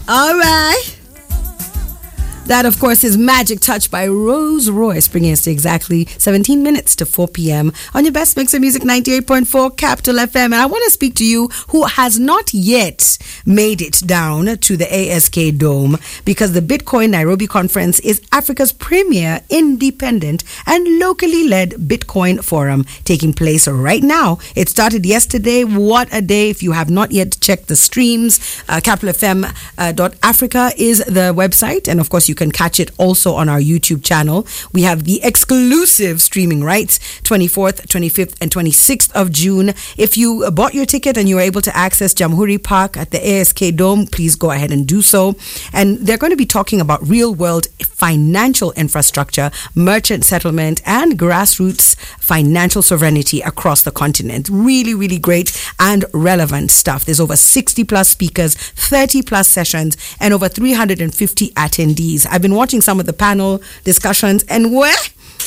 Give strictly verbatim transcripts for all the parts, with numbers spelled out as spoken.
All right. That, of course, is Magic Touch by Rose Royce, bringing us to exactly seventeen minutes to four p.m. on your best mix of music, ninety-eight point four Capital F M. And I want to speak to you who has not yet made it down to the A S K Dome, because the Bitcoin Nairobi Conference is Africa's premier independent and locally led Bitcoin forum taking place right now. It started yesterday. What a day. If you have not yet checked the streams, uh, capital f m dot africa is the website. And, of course, you can catch it also on our YouTube channel. We have the exclusive streaming rights, twenty-fourth, twenty-fifth, and twenty-sixth of June. If you bought your ticket and you were able to access Jamhuri Park at the A S K Dome, please go ahead and do so. And they're going to be talking about real-world financial infrastructure, merchant settlement, and grassroots financial sovereignty across the continent. Really, really great and relevant stuff. There's over sixty plus speakers, thirty plus sessions, and over three hundred fifty attendees. I've been watching some of the panel discussions, and where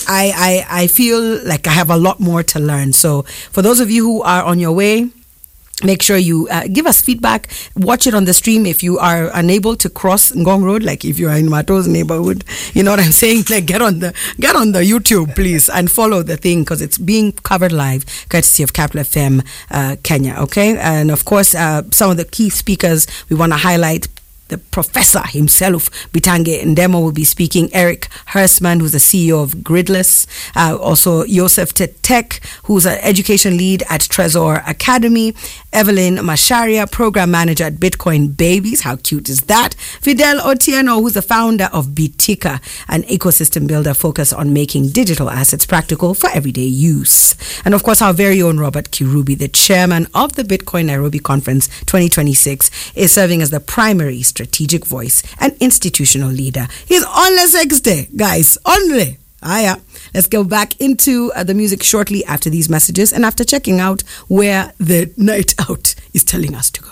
I, I I feel like I have a lot more to learn. So for those of you who are on your way, make sure you uh, give us feedback. Watch it on the stream if you are unable to cross Ngong Road, like if you are in Mato's neighborhood. You know what I'm saying? Like get on the get on the YouTube, please, and follow the thing, because it's being covered live, courtesy of Capital F M uh, Kenya. Okay, and of course, uh, some of the key speakers we want to highlight. The professor himself, Bitange Ndemo, will be speaking. Eric Hersman, who's the C E O of Gridless. Uh, also, Joseph Tetek, who's an education lead at Trezor Academy. Evelyn Masharia, program manager at Bitcoin Babies. How cute is that? Fidel Otieno, who's the founder of Bitika, an ecosystem builder focused on making digital assets practical for everyday use. And of course, our very own Robert Kirubi, the chairman of the Bitcoin Nairobi Conference twenty twenty-six, is serving as the primary strategic voice and institutional leader. He's on the sixth day, guys. Only. Ah, yeah. Let's go back into uh, the music shortly after these messages and after checking out where the night out is telling us to go.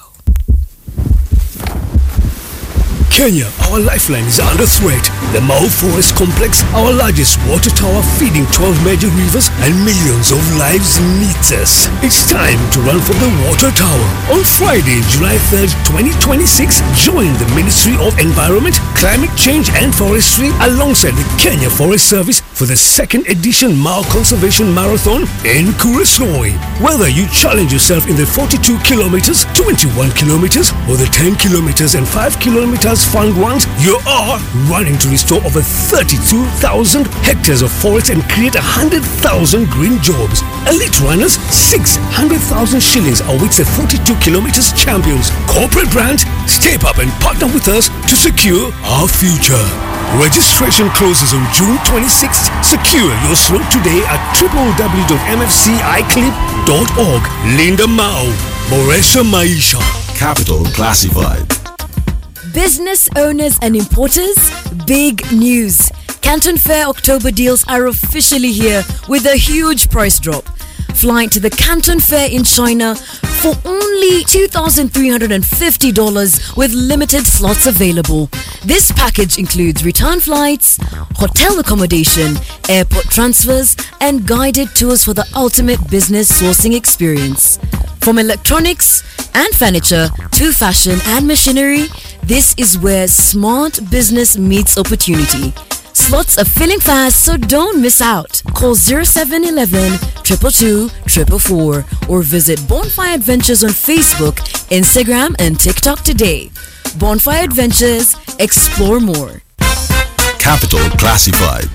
Kenya, our lifeline is under threat. The Mau Forest Complex, our largest water tower feeding twelve major rivers and millions of lives, needs us. It's time to run for the water tower. On Friday, July third, twenty twenty-six, join the Ministry of Environment, Climate Change and Forestry alongside the Kenya Forest Service for the second edition Mau Conservation Marathon in Kuresoi. Whether you challenge yourself in the forty-two kilometers, twenty-one kilometers, or the ten kilometers and five kilometers fun ones, you are running to restore over thirty-two thousand hectares of forest and create one hundred thousand green jobs. Elite runners, six hundred thousand shillings awaits the forty-two kilometers champions. Corporate brands, step up and partner with us to secure our future. Registration closes on June twenty-sixth. Secure your slot today at w w w dot m f c i clip dot org. Linda Mau, Boresha Maisha. Capital Classified. Business owners and importers, big news. Canton Fair October deals are officially here with a huge price drop. Flying to the Canton Fair in China for only two thousand three hundred fifty dollars with limited slots available. This package includes return flights, hotel accommodation, airport transfers, and guided tours for the ultimate business sourcing experience. From electronics and furniture to fashion and machinery, this is where smart business meets opportunity. Slots are filling fast, so don't miss out. Call zero seven one one, two two two, four four four or visit Bonfire Adventures on Facebook, Instagram, and TikTok today. Bonfire Adventures, explore more. Capital Classified.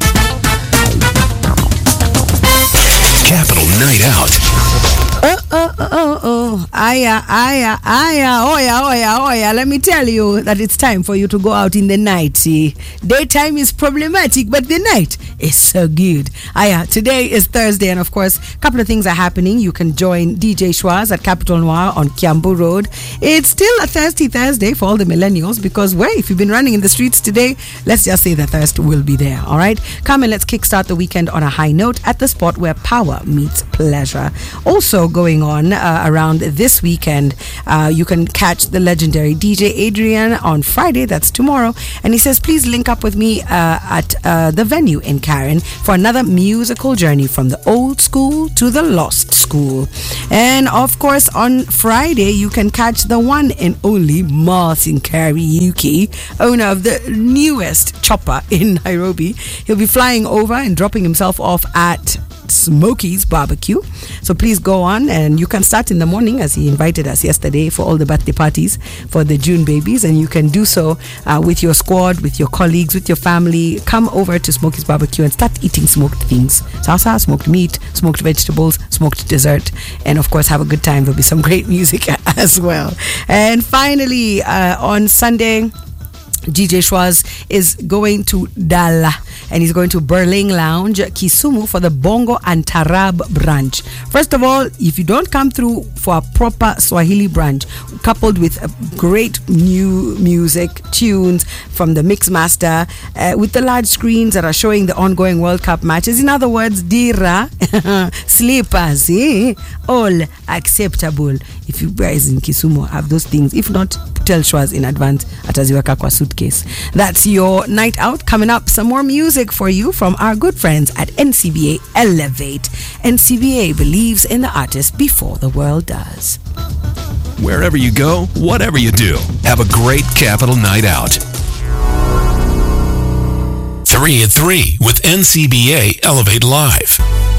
Capital Night Out. Oh, oh, oh, oh, oh. Aya, aya, aya, oya, oya, oya. Let me tell you that it's time for you to go out in the night. See, daytime is problematic, but the night is so good. Aya, today is Thursday, and of course, a couple of things are happening. You can join D J Schwaz at Capital Noir on Kiambu Road. It's still a thirsty Thursday for all the millennials because, well, if you've been running in the streets today, let's just say the thirst will be there, all right? Come and let's kickstart the weekend on a high note at the spot where power meets pleasure. Also going on uh, around this weekend. Uh, you can catch the legendary D J Adrian on Friday, that's tomorrow. And he says, please link up with me uh, at uh, the venue in Karen for another musical journey from the old school to the lost school. And of course, on Friday, you can catch the one and only Martin Karaoke, owner of the newest chopper in Nairobi. He'll be flying over and dropping himself off at Smokey's Barbecue. So please go on, and you can start in the morning, as he invited us yesterday for all the birthday parties for the June babies, and you can do so uh, with your squad, with your colleagues, with your family. Come over to Smokey's Barbecue and start eating smoked things. Salsa, smoked meat, smoked vegetables, smoked dessert, and of course have a good time. There'll be some great music as well. And finally, uh, on Sunday, D J Schwaz is going to Dala, and he's going to Berling Lounge, Kisumu, for the Bongo and Tarab branch. First of all, if you don't come through for a proper Swahili branch, coupled with a great new music, tunes from the mix master, uh, with the large screens that are showing the ongoing World Cup matches, in other words, Dira, sleepers, eh? All acceptable. If you guys in Kisumu have those things, if not, tell Schwaz in advance ataziweka kwa suitcase. That's your night out. Coming up, some more music for you from our good friends at N C B A Elevate. N C B A believes in the artist before the world does. Wherever you go, whatever you do, have a great Capital Night Out. Three at three with N C B A Elevate Live.